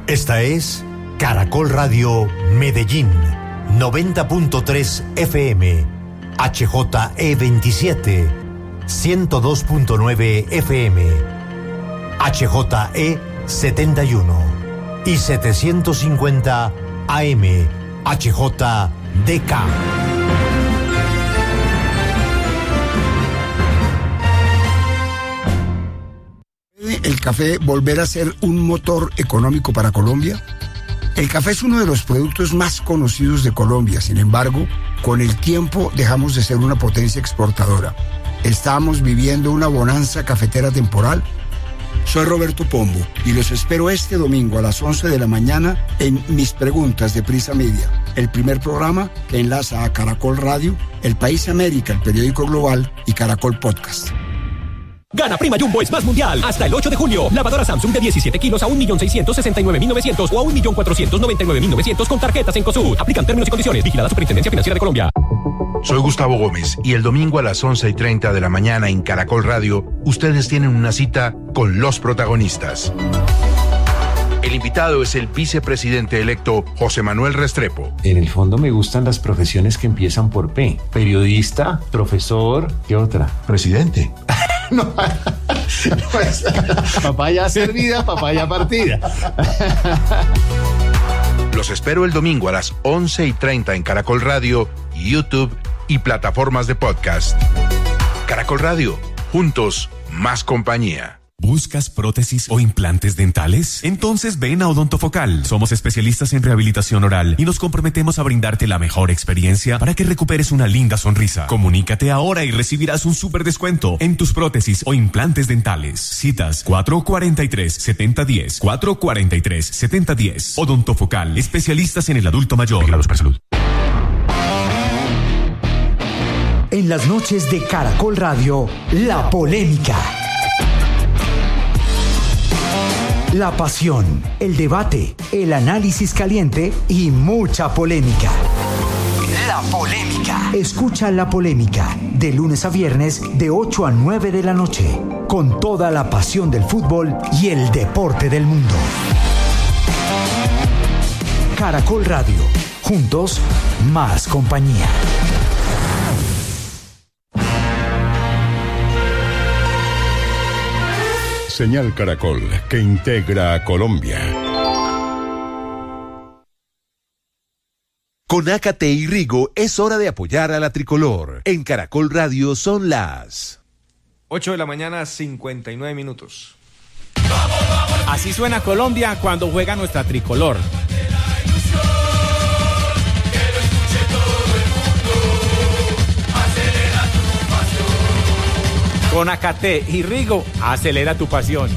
Esta es Caracol Radio Medellín, 90.3 FM, HJE 27, 102.9 FM, HJE 71 y 750 AM, HJDK. ¿El café volver a ser un motor económico para Colombia? El café es uno de los productos más conocidos de Colombia. Sin embargo, con el tiempo dejamos de ser una potencia exportadora. ¿Estamos viviendo una bonanza cafetera temporal? Soy Roberto Pombo y los espero este domingo a las 11 de la mañana en Mis Preguntas de Prisa Media, el primer programa que enlaza a Caracol Radio, El País América, el periódico global, y Caracol Podcast. Gana Prima Jumbo es más mundial. Hasta el 8 de junio. Lavadora Samsung de 17 kilos a 1.669.900 o a 1.499.900 con tarjetas en Cosud. Aplican términos y condiciones. Vigilada Superintendencia Financiera de Colombia. Soy Gustavo Gómez y el domingo a las 11:30 de la mañana en Caracol Radio, ustedes tienen una cita con los protagonistas. El invitado es el vicepresidente electo José Manuel Restrepo. En el fondo me gustan las profesiones que empiezan por P. Periodista, profesor, ¿qué otra? Presidente. No, pues, papaya servida, papaya partida. Los espero el domingo a las 11:30 en Caracol Radio, YouTube y plataformas de podcast. Caracol Radio, juntos, más compañía. ¿Buscas prótesis o implantes dentales? Entonces ven a Odontofocal. Somos especialistas en rehabilitación oral y nos comprometemos a brindarte la mejor experiencia para que recuperes una linda sonrisa. Comunícate ahora y recibirás un súper descuento en tus prótesis o implantes dentales. Citas 443-7010, 443-7010. Odontofocal, especialistas en el adulto mayor. Vigilados para salud. En las noches de Caracol Radio, La Polémica. La pasión, el debate, el análisis caliente y mucha polémica. La Polémica. Escucha La Polémica de lunes a viernes de 8 a 9 de la noche, con toda la pasión del fútbol y el deporte del mundo. Caracol Radio, juntos, más compañía. Señal Caracol, que integra a Colombia. Con Ácate y Rigo es hora de apoyar a la tricolor. En Caracol Radio son las 8 de la mañana, 59 minutos. Así suena Colombia cuando juega nuestra tricolor. Con Ácate y Rigo, acelera tu pasión.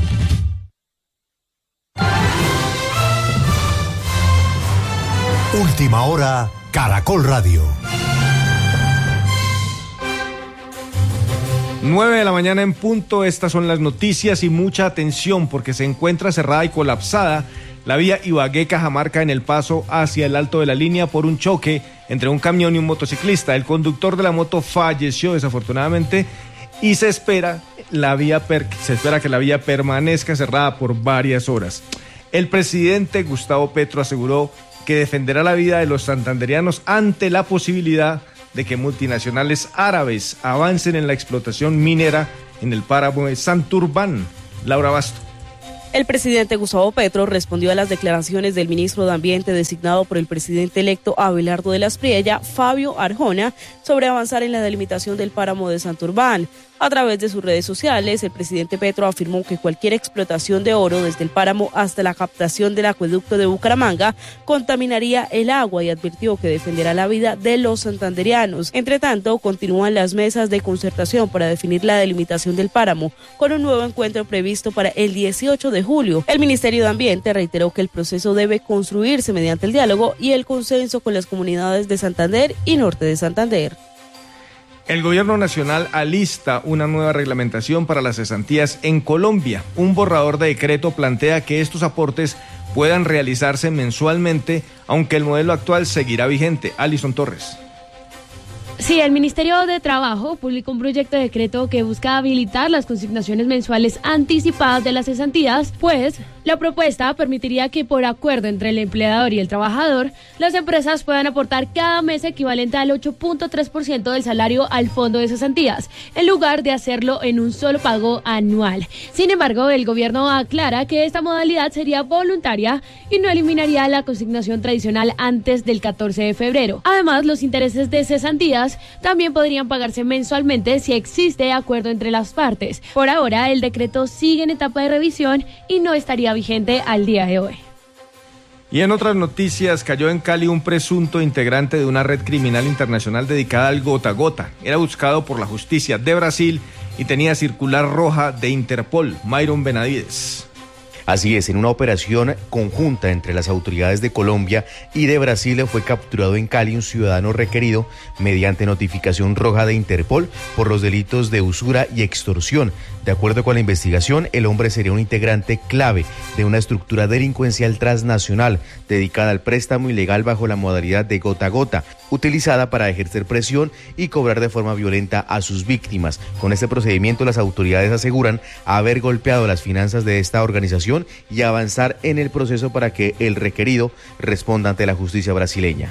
Última hora, Caracol Radio. 9 de la mañana en punto, estas son las noticias y mucha atención porque se encuentra cerrada y colapsada la vía Ibagué-Cajamarca en el paso hacia el Alto de la Línea por un choque entre un camión y un motociclista. El conductor de la moto falleció desafortunadamente y se espera que la vía permanezca cerrada por varias horas. El presidente Gustavo Petro aseguró que defenderá la vida de los santandereanos ante la posibilidad de que multinacionales árabes avancen en la explotación minera en el páramo de Santurbán. Laura Basto. El presidente Gustavo Petro respondió a las declaraciones del ministro de Ambiente designado por el presidente electo Abelardo de la Espriella, Fabio Arjona, sobre avanzar en la delimitación del páramo de Santurbán. A través de sus redes sociales, el presidente Petro afirmó que cualquier explotación de oro desde el páramo hasta la captación del acueducto de Bucaramanga contaminaría el agua y advirtió que defenderá la vida de los santandereanos. Entre tanto, continúan las mesas de concertación para definir la delimitación del páramo, con un nuevo encuentro previsto para el 18 de julio. El Ministerio de Ambiente reiteró que el proceso debe construirse mediante el diálogo y el consenso con las comunidades de Santander y Norte de Santander. El gobierno nacional alista una nueva reglamentación para las cesantías en Colombia. Un borrador de decreto plantea que estos aportes puedan realizarse mensualmente, aunque el modelo actual seguirá vigente. Alison Torres. Sí, el Ministerio de Trabajo publicó un proyecto de decreto que busca habilitar las consignaciones mensuales anticipadas de las cesantías, pues la propuesta permitiría que por acuerdo entre el empleador y el trabajador, las empresas puedan aportar cada mes equivalente al 8.3% del salario al fondo de cesantías, en lugar de hacerlo en un solo pago anual. Sin embargo, el gobierno aclara que esta modalidad sería voluntaria y no eliminaría la consignación tradicional antes del 14 de febrero. Además, los intereses de cesantías también podrían pagarse mensualmente si existe acuerdo entre las partes. Por ahora, el decreto sigue en etapa de revisión y no estaría vigente al día de hoy. Y en otras noticias, cayó en Cali un presunto integrante de una red criminal internacional dedicada al gota a gota. Era buscado por la justicia de Brasil y tenía circular roja de Interpol. Myron Benavides. Así es, en una operación conjunta entre las autoridades de Colombia y de Brasil fue capturado en Cali un ciudadano requerido mediante notificación roja de Interpol por los delitos de usura y extorsión. De acuerdo con la investigación, el hombre sería un integrante clave de una estructura delincuencial transnacional dedicada al préstamo ilegal bajo la modalidad de gota a gota, utilizada para ejercer presión y cobrar de forma violenta a sus víctimas. Con este procedimiento, las autoridades aseguran haber golpeado las finanzas de esta organización y avanzar en el proceso para que el requerido responda ante la justicia brasileña.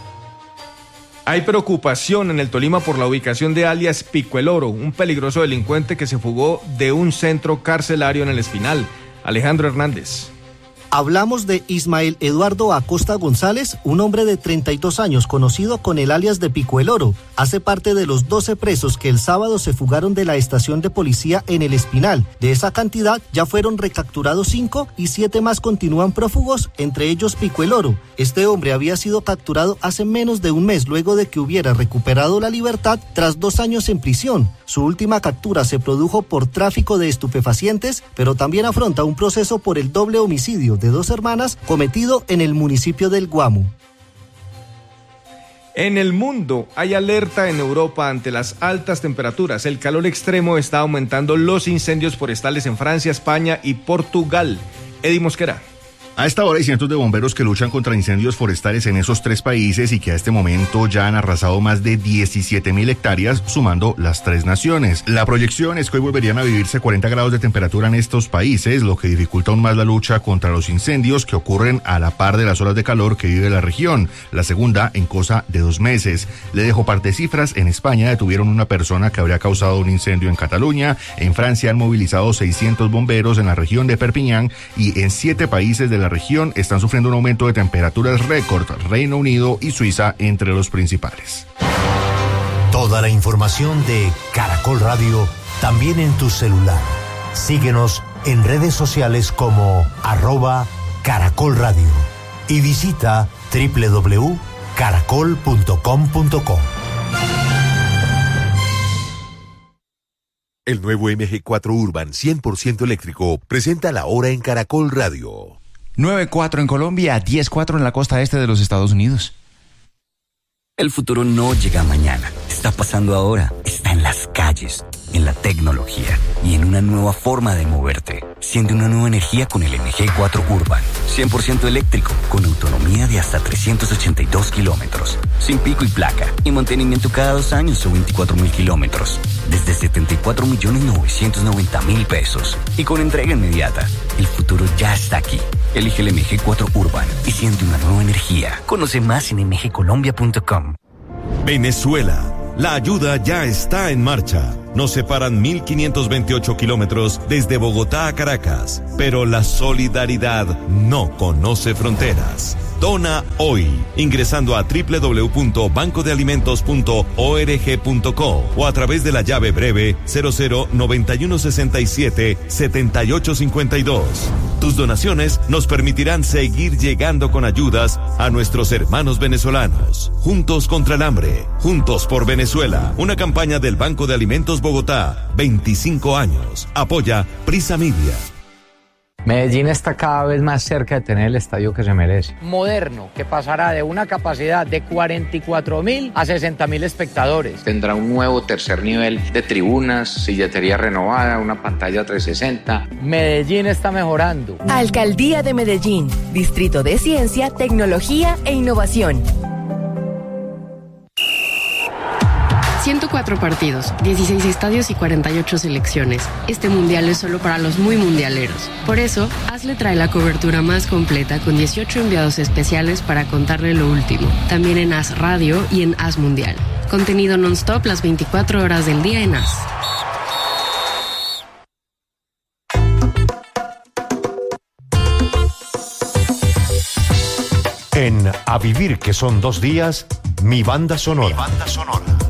Hay preocupación en el Tolima por la ubicación de alias Pico el Oro, un peligroso delincuente que se fugó de un centro carcelario en el Espinal. Alejandro Hernández. Hablamos de Ismael Eduardo Acosta González, un hombre de 32 años conocido con el alias de Pico el Oro. Hace parte de los 12 presos que el sábado se fugaron de la estación de policía en el Espinal. De esa cantidad ya fueron recapturados 5 y 7 más continúan prófugos, entre ellos Pico el Oro. Este hombre había sido capturado hace menos de un mes luego de que hubiera recuperado la libertad tras 2 años en prisión. Su última captura se produjo por tráfico de estupefacientes, pero también afronta un proceso por el doble homicidio de 2 hermanas cometido en el municipio del Guamo. En el mundo hay alerta en Europa ante las altas temperaturas. El calor extremo está aumentando los incendios forestales en Francia, España y Portugal. Eddie Mosquera. A esta hora hay cientos de bomberos que luchan contra incendios forestales en esos 3 países y que a este momento ya han arrasado más de 17.000 hectáreas, sumando las 3 naciones. La proyección es que hoy volverían a vivirse 40 grados de temperatura en estos países, lo que dificulta aún más la lucha contra los incendios que ocurren a la par de las olas de calor que vive la región, la segunda en cosa de 2 meses. Le dejo parte de cifras. En España detuvieron una persona que habría causado un incendio en Cataluña, en Francia han movilizado 600 bomberos en la región de Perpiñán y en 7 países de la región están sufriendo un aumento de temperaturas récord, Reino Unido y Suiza entre los principales. Toda la información de Caracol Radio también en tu celular. Síguenos en redes sociales como @Caracol Radio y visita www.caracol.com.co. El nuevo MG4 Urban 100% eléctrico presenta la hora en Caracol Radio. 9:04 en Colombia, 10:04 en la costa este de los Estados Unidos. El futuro no llega mañana, está pasando ahora, está en las calles, en la tecnología y en una nueva forma de moverte. Siente una nueva energía con el MG4 Urban, 100% eléctrico, con autonomía de hasta 382 kilómetros, sin pico y placa, y mantenimiento cada 2 años o 24.000 kilómetros, desde 74.990.000 pesos, y con entrega inmediata. El futuro ya está aquí. Elige el MG4 Urban y siente una nueva energía. Conoce más en mgcolombia.com. Venezuela. La ayuda ya está en marcha. Nos separan 1.528 kilómetros desde Bogotá a Caracas, pero la solidaridad no conoce fronteras. Dona hoy, ingresando a www.bancodealimentos.org.co o a través de la llave breve 0091677852. Tus donaciones nos permitirán seguir llegando con ayudas a nuestros hermanos venezolanos. Juntos contra el hambre, juntos por Venezuela. Una campaña del Banco de Alimentos Bogotá, 25 años. Apoya Prisa Media. Medellín está cada vez más cerca de tener el estadio que se merece. Moderno, que pasará de una capacidad de 44.000 a 60.000 espectadores. Tendrá un nuevo tercer nivel de tribunas, silletería renovada, una pantalla 360. Medellín está mejorando. Alcaldía de Medellín, Distrito de Ciencia, Tecnología e Innovación. 104 partidos, 16 estadios y 48 selecciones. Este mundial es solo para los muy mundialeros. Por eso, AS le trae la cobertura más completa con 18 enviados especiales para contarle lo último. También en AS Radio y en AS Mundial. Contenido non-stop las 24 horas del día en AS. En A Vivir, que son 2 días, mi banda sonora.